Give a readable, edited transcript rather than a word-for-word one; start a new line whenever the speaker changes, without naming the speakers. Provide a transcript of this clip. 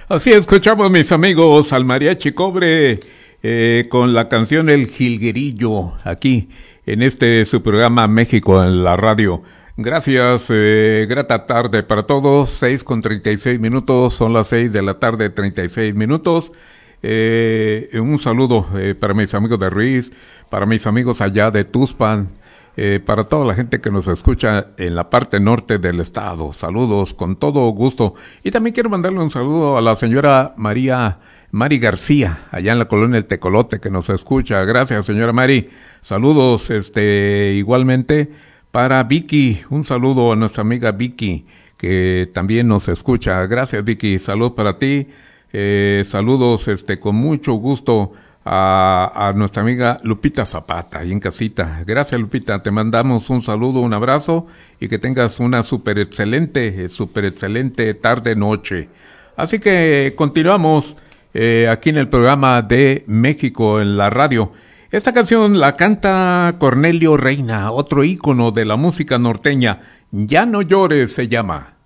Así escuchamos, mis amigos, al Mariachi Cobre con la canción El Jilguerillo, aquí en este su programa México en la radio. Gracias, grata tarde para todos, 6:36, son las 6 de la tarde, 36 minutos. Un saludo para mis amigos de Ruiz, para mis amigos allá de Tuxpan, para toda la gente que nos escucha en la parte norte del estado. Saludos con todo gusto. Y también quiero mandarle un saludo a la señora Mari García, allá en la colonia El Tecolote, que nos escucha. Gracias, señora Mari. Saludos, igualmente para Vicky. Un saludo a nuestra amiga Vicky, que también nos escucha. Gracias, Vicky. Salud para ti. Saludos, con mucho gusto a nuestra amiga Lupita Zapata, ahí en casita. Gracias, Lupita, te mandamos un saludo, un abrazo, y que tengas una super excelente tarde, noche. Así que continuamos, aquí en el programa de México en la radio. Esta canción la canta Cornelio Reina, otro ícono de la música norteña. Ya no llores se llama.